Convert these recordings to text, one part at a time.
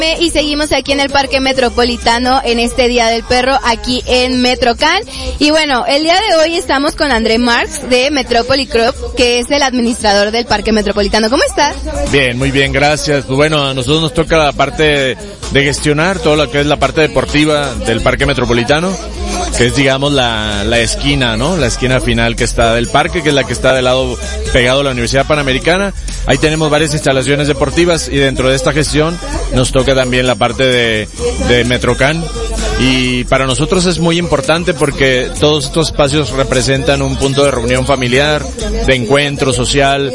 Y seguimos aquí en el Parque Metropolitano en este Día del Perro aquí en Metrocan. Y bueno, el día de hoy estamos con André Marx de Metrópoli Club, que es el administrador del Parque Metropolitano. ¿Cómo estás? Bien, muy bien, gracias. Pues bueno, a nosotros nos toca la parte de gestionar todo lo que es la parte deportiva del Parque Metropolitano, que es, digamos, la esquina, ¿no? La esquina final que está del parque, que es la que está del lado pegado a la Universidad Panamericana. Ahí tenemos varias instalaciones deportivas y dentro de esta gestión nos toca también la parte de Metrocan. Y para nosotros es muy importante porque todos estos espacios representan un punto de reunión familiar, de encuentro social,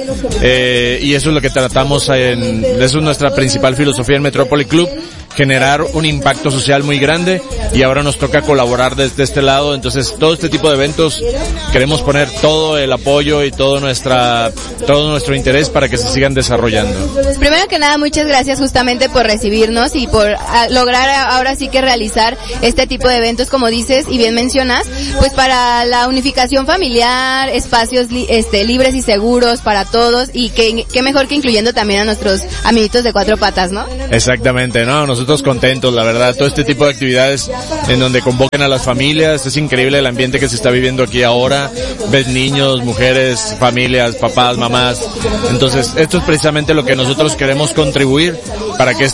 y eso es lo que tratamos eso es nuestra principal filosofía en Metrópoli Club, generar un impacto social muy grande, y ahora nos toca colaborar desde este lado. Entonces todo este tipo de eventos queremos poner todo el apoyo y todo nuestro interés para que se sigan desarrollando. Primero que nada, muchas gracias justamente por recibirnos y por lograr ahora sí que realizar este tipo de eventos, como dices y bien mencionas, pues para la unificación familiar, espacios libres y seguros para todos, y qué mejor que incluyendo también a nuestros amiguitos de cuatro patas, ¿no? Exactamente, no, nosotros contentos, la verdad, todo este tipo de actividades en donde convocan a las familias, es increíble el ambiente que se está viviendo aquí ahora, ves niños, mujeres, familias, papás, mamás. Entonces esto es precisamente lo que nosotros queremos contribuir para que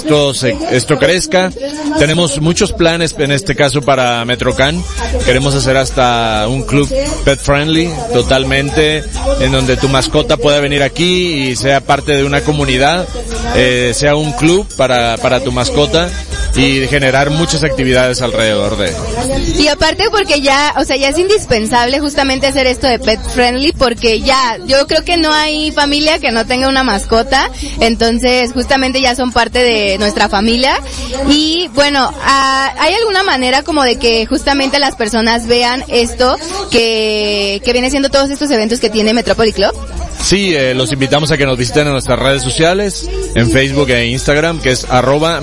esto crezca. Tenemos muchos planes en este caso para Metrocan. Queremos hacer hasta un club pet friendly totalmente, en donde tu mascota pueda venir aquí y sea parte de una comunidad, sea un club para tu mascota, y generar muchas actividades alrededor de. Y aparte porque ya es indispensable justamente hacer esto de pet friendly, porque yo creo que no hay familia que no tenga una mascota, entonces justamente ya son parte de nuestra familia. Y bueno, ¿hay alguna manera como de que justamente las personas vean esto que viene siendo todos estos eventos que tiene Metrópoli Club? Sí, los invitamos a que nos visiten en nuestras redes sociales, en Facebook e Instagram, que es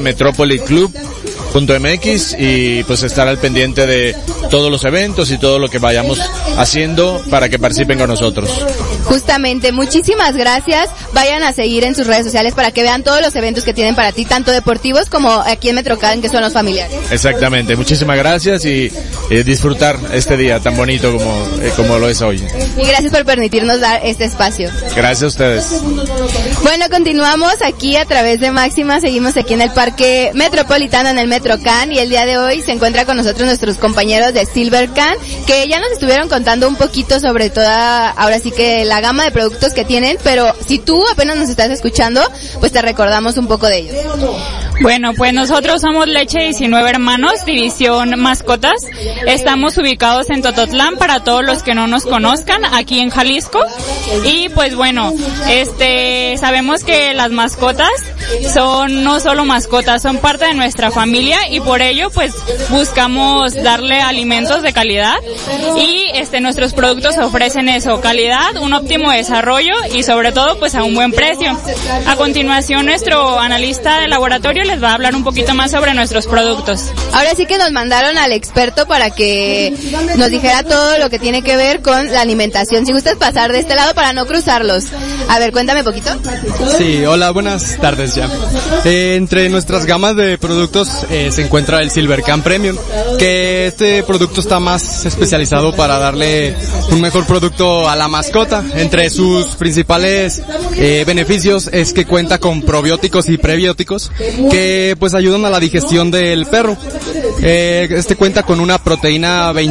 @metropoliclub.mx, y pues estar al pendiente de todos los eventos y todo lo que vayamos haciendo para que participen con nosotros. Justamente, muchísimas gracias. Vayan a seguir en sus redes sociales para que vean todos los eventos que tienen para ti, tanto deportivos como aquí en Metrocan, que son los familiares. Exactamente, muchísimas gracias y disfrutar este día tan bonito como lo es hoy. Y gracias por permitirnos dar este espacio. Gracias a ustedes. Bueno, continuamos aquí a través de Máxima, seguimos aquí en el Parque Metropolitano, en el Metrocan, y el día de hoy se encuentra con nosotros nuestros compañeros de Silvercan, que ya nos estuvieron contando un poquito sobre toda, ahora sí que la gama de productos que tienen, pero si tú apenas nos estás escuchando, pues te recordamos un poco de ellos. Bueno, pues nosotros somos Leche 19 Hermanos, división mascotas. Estamos ubicados en Tototlán, para todos los que no nos conozcan, aquí en Jalisco. Y pues bueno, sabemos que las mascotas son no solo mascotas, son parte de nuestra familia, y por ello pues buscamos darle alimentos de calidad, y nuestros productos ofrecen eso, calidad, un óptimo desarrollo y sobre todo pues a un buen precio. A continuación nuestro analista de laboratorio les va a hablar un poquito más sobre nuestros productos. Ahora sí que nos mandaron al experto para que nos dijera todo lo que tiene que ver con la alimentación. Si gustas pasar de este lado para no cruzarlos. A ver, cuéntame poquito. Sí, hola, buenas tardes ya. Entre nuestras gamas de productos se encuentra el Silvercan Premium, que este producto está más especializado para darle un mejor producto a la mascota. Entre sus principales beneficios es que cuenta con probióticos y prebióticos que pues ayudan a la digestión del perro. Cuenta con una proteína de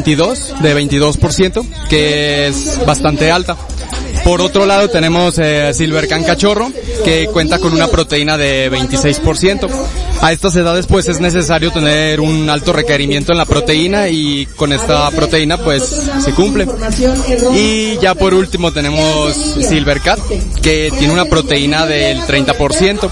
22%, que es bastante alta. Por otro lado tenemos Silvercan Cachorro, que cuenta con una proteína de 26%. A estas edades pues es necesario tener un alto requerimiento en la proteína, y con esta proteína pues se cumple. Y ya por último tenemos Silvercat, que tiene una proteína del 30%.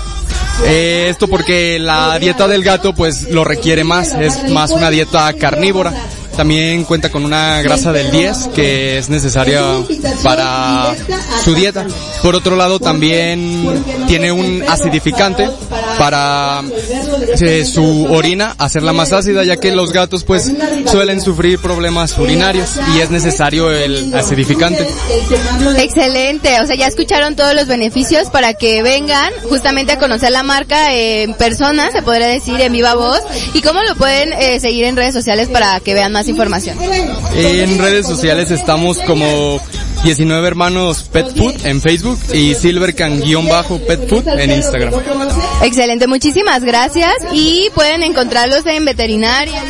Esto porque la dieta del gato pues lo requiere más, es más una dieta carnívora. también cuenta con una grasa del 10 que es necesaria para su dieta. Por otro lado, también tiene un acidificante para su orina hacerla más ácida, ya que los gatos pues suelen sufrir problemas urinarios y es necesario el acidificante. Excelente, o sea, ya escucharon todos los beneficios para que vengan justamente a conocer la marca en persona, se podría decir, en viva voz. ¿Y cómo lo pueden seguir en redes sociales para que vean más información? En redes sociales estamos como 19 Hermanos Pet Food en Facebook y Silvercan-Pet Food en Instagram. Excelente, muchísimas gracias. Y pueden encontrarlos en veterinaria.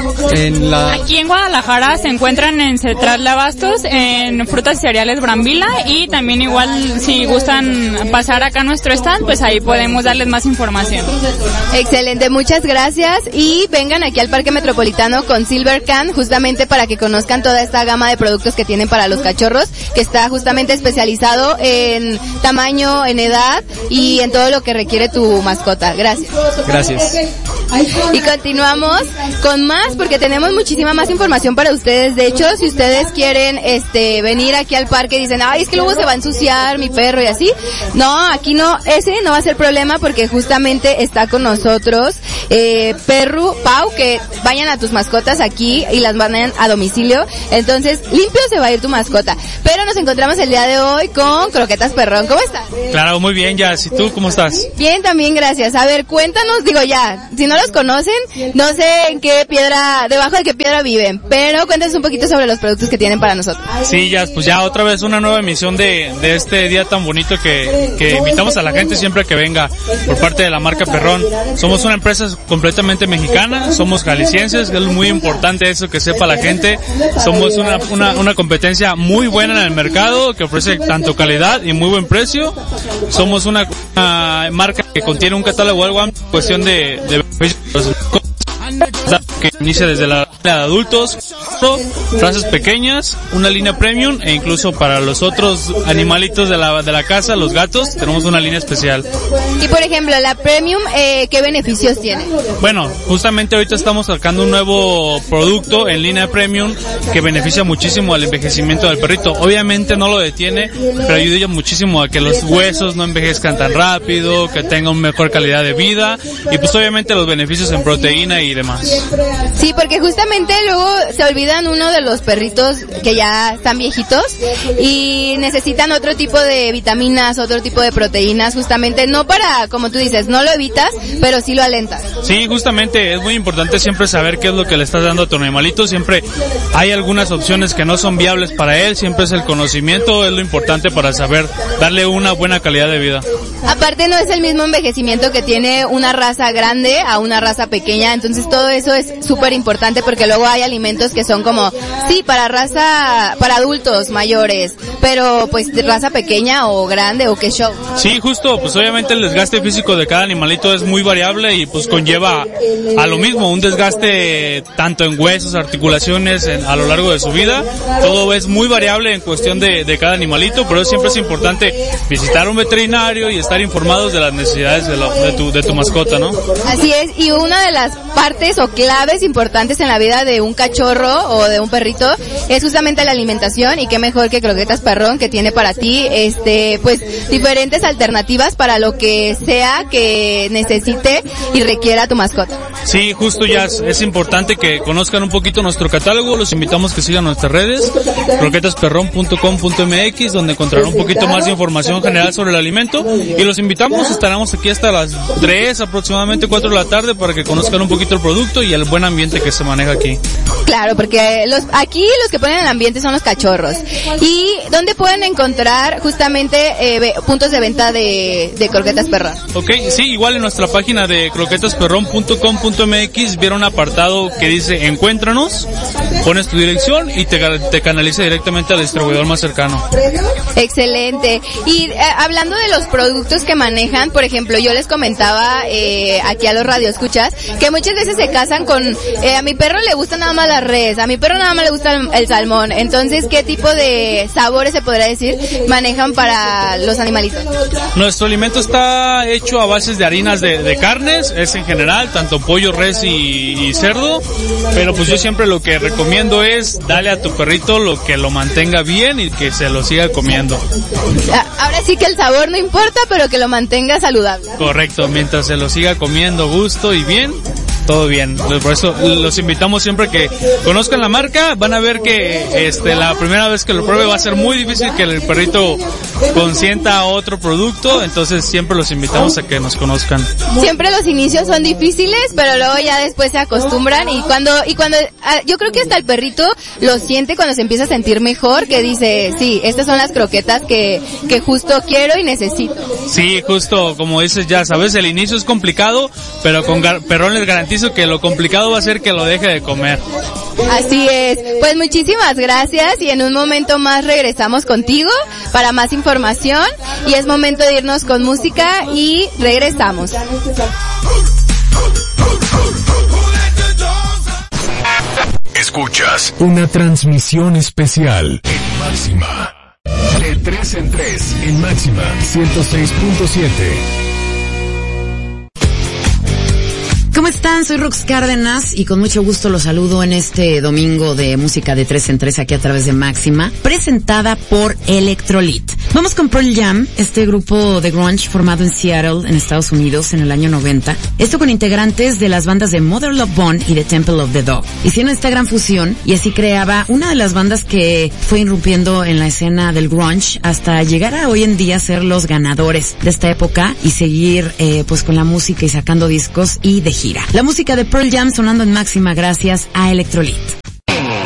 Aquí en Guadalajara se encuentran en Central de Abastos, en Frutas y Cereales Brambila, y también igual si gustan pasar acá a nuestro stand, pues ahí podemos darles más información. Excelente, muchas gracias. Y vengan aquí al Parque Metropolitano con Silvercan, justamente para que conozcan toda esta gama de productos que tienen para los cachorros, que está justamente especializado en tamaño, en edad y en todo lo que requiere tu mascota. Gracias. Gracias. Y continuamos con más porque tenemos muchísima más información para ustedes. De hecho, si ustedes quieren venir aquí al parque y dicen, ay, es que luego se va a ensuciar mi perro y así. No, aquí no, ese no va a ser problema porque justamente está con nosotros Perru, Pau, que vayan a tus mascotas aquí y las mandan a domicilio. Entonces, limpio se va a ir tu mascota. Pero nos encontramos el día de hoy con Croquetas Perrón. ¿Cómo estás? Claro, muy bien, Jazz. ¿Y tú cómo estás? Bien, también, gracias. A ver, cuéntanos, digo ya, si no los conocen, no sé en qué piedra, debajo de qué piedra viven, pero cuéntanos un poquito sobre los productos que tienen para nosotros. Sí, Jazz, pues ya otra vez una nueva emisión de este día tan bonito que invitamos a la gente siempre que venga por parte de la marca Perrón. Somos una empresa completamente mexicana, somos jaliscienses, es muy importante eso que sepa la gente. Somos una competencia muy buena en el mercado, que ofrece tanto calidad y muy buen precio. Somos una marca que contiene un catálogo algo amplio, cuestión de que inicia desde la línea de adultos, razas pequeñas, una línea premium e incluso para los otros animalitos de la casa, los gatos, tenemos una línea especial. Y por ejemplo, la premium, ¿qué beneficios tiene? Bueno, justamente ahorita estamos sacando un nuevo producto en línea premium que beneficia muchísimo al envejecimiento del perrito. Obviamente no lo detiene, pero ayuda muchísimo a que los huesos no envejezcan tan rápido, que tengan mejor calidad de vida y pues obviamente los beneficios en proteína y demás. Sí, porque justamente luego se olvidan uno de los perritos que ya están viejitos y necesitan otro tipo de vitaminas, otro tipo de proteínas, justamente no para, como tú dices, no lo evitas, pero sí lo alentas. Sí, justamente es muy importante siempre saber qué es lo que le estás dando a tu animalito. Siempre hay algunas opciones que no son viables para él, siempre es el conocimiento, es lo importante para saber darle una buena calidad de vida. Aparte no es el mismo envejecimiento que tiene una raza grande a una raza pequeña, entonces todo eso es súper importante porque luego hay alimentos que son como, sí, para adultos mayores, pero pues de raza pequeña o grande o qué show. Sí, justo, pues obviamente el desgaste físico de cada animalito es muy variable y pues conlleva a lo mismo, un desgaste tanto en huesos, articulaciones, a lo largo de su vida. Todo es muy variable en cuestión de cada animalito, pero siempre es importante visitar un veterinario y estar informados de las necesidades de tu mascota, ¿no? Así es, y una de las partes o claves importantes en la vida de un cachorro o de un perrito es justamente la alimentación, y qué mejor que Croquetas Perrón, que tiene para ti pues diferentes alternativas para lo que sea que necesite y requiera tu mascota. Sí, justo, ya es importante que conozcan un poquito nuestro catálogo. Los invitamos que sigan nuestras redes, croquetasperron.com.mx, donde encontrarán un poquito más de información general sobre el alimento, y los invitamos, estaremos aquí hasta las 3, aproximadamente 4 de la tarde, para que conozcan un poquito el producto y el buen ambiente que se maneja aquí. Claro, porque aquí los que ponen el ambiente son los cachorros. ¿Y dónde pueden encontrar justamente puntos de venta de Croquetas Perrón? Ok, sí, igual en nuestra página de croquetasperron.com.mx vieron un apartado que dice encuéntranos, pones tu dirección y te canaliza directamente al distribuidor más cercano. Excelente. Y hablando de los productos que manejan, por ejemplo, yo les comentaba aquí a los radioescuchas que muchas veces se casan con, a mi perro le gustan nada más la res. A mi perro nada más le gusta el salmón. Entonces, ¿qué tipo de sabores, se podría decir, manejan para los animalitos? Nuestro alimento está hecho a bases de harinas de carnes, es en general, tanto pollo, res y cerdo, pero pues yo siempre lo que recomiendo es darle a tu perrito lo que lo mantenga bien y que se lo siga comiendo. Ahora sí que el sabor no importa, pero que lo mantenga saludable. Correcto, mientras se lo siga comiendo gusto y bien, todo bien. Por eso los invitamos siempre que conozcan la marca. Van a ver que la primera vez que lo pruebe va a ser muy difícil que el perrito consienta otro producto, entonces siempre los invitamos a que nos conozcan. Siempre los inicios son difíciles, pero luego ya después se acostumbran y cuando yo creo que hasta el perrito lo siente cuando se empieza a sentir mejor, que dice, sí, estas son las croquetas que justo quiero y necesito. Sí, justo como dices, ya sabes, el inicio es complicado, pero con Perrón les garantizo que lo complicado va a ser que lo deje de comer. Así es. Pues muchísimas gracias y en un momento más regresamos contigo para más información y es momento de irnos con música y regresamos. Escuchas una transmisión especial en Máxima. De 3 en 3 en Máxima 106.7. ¿Cómo están? Soy Rox Cárdenas y con mucho gusto los saludo en este domingo de música de 3 en 3 aquí a través de Máxima, presentada por Electrolit. Vamos con Pearl Jam, este grupo de grunge formado en Seattle, en Estados Unidos, en el año 90. Esto con integrantes de las bandas de Mother Love Bone y The Temple of the Dog. Hicieron esta gran fusión y así creaba una de las bandas que fue irrumpiendo en la escena del grunge hasta llegar a hoy en día ser los ganadores de esta época y seguir pues con la música y sacando discos y de gira. La música de Pearl Jam sonando en Máxima gracias a Electrolit.